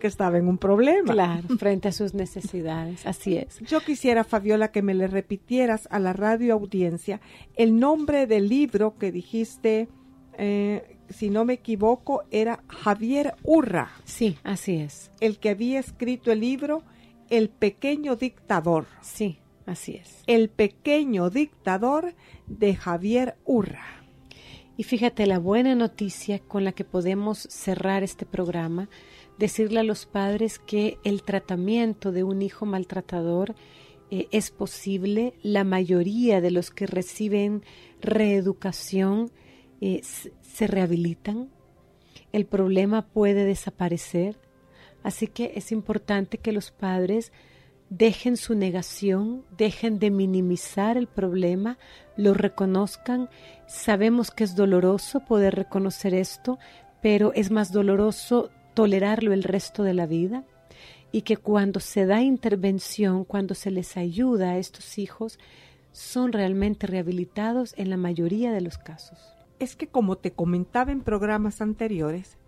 que estaba en un problema. Claro, frente a sus necesidades, así es. Yo quisiera, Fabiola, que me le repitieras a la radio audiencia el nombre del libro que dijiste, si no me equivoco, era Javier Urra. Sí, así es. El que había escrito el libro El pequeño dictador. Sí, así es. El pequeño dictador de Javier Urra. Y fíjate la buena noticia con la que podemos cerrar este programa, decirle a los padres que el tratamiento de un hijo maltratador es posible. La mayoría de los que reciben reeducación se rehabilitan. El problema puede desaparecer. Así que es importante que los padres dejen su negación, dejen de minimizar el problema, lo reconozcan. Sabemos que es doloroso poder reconocer esto, pero es más doloroso tolerarlo el resto de la vida, y que cuando se da intervención, cuando se les ayuda a estos hijos, son realmente rehabilitados en la mayoría de los casos. Es que, como te comentaba en programas anteriores,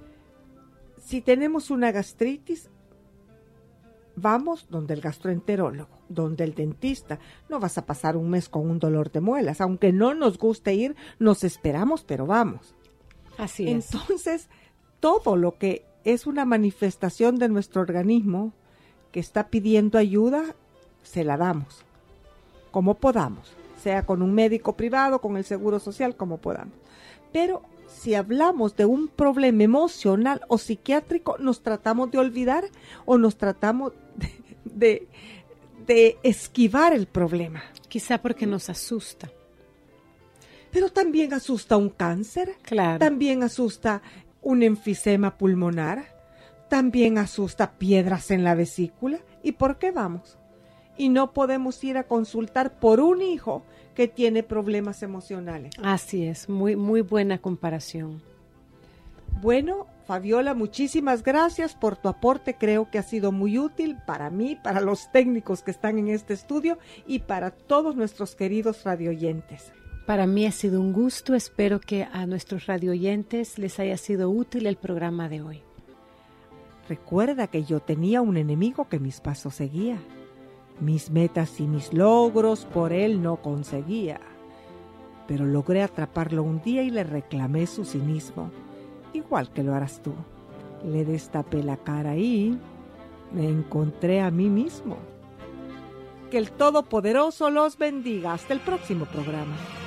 si tenemos una gastritis, vamos donde el gastroenterólogo, donde el dentista. No vas a pasar un mes con un dolor de muelas. Aunque no nos guste ir, nos esperamos, pero vamos. Así es. Entonces, todo lo que es una manifestación de nuestro organismo que está pidiendo ayuda, se la damos, como podamos. Sea con un médico privado, con el seguro social, como podamos. Pero si hablamos de un problema emocional o psiquiátrico, nos tratamos de olvidar o nos tratamos de esquivar el problema. Quizá porque nos asusta. Pero también asusta un cáncer, Claro. También asusta un enfisema pulmonar, también asusta piedras en la vesícula. ¿Y por qué vamos? Y no podemos ir a consultar por un hijo que tiene problemas emocionales. Así es, muy, muy buena comparación. Bueno, Fabiola, muchísimas gracias por tu aporte. Creo que ha sido muy útil para mí, para los técnicos que están en este estudio y para todos nuestros queridos radioyentes. Para mí ha sido un gusto. Espero que a nuestros radioyentes les haya sido útil el programa de hoy. Recuerda que yo tenía un enemigo que mis pasos seguía. Mis metas y mis logros por él no conseguía. Pero logré atraparlo un día y le reclamé su cinismo. Igual que lo harás tú. Le destapé la cara y me encontré a mí mismo. Que el Todopoderoso los bendiga. Hasta el próximo programa.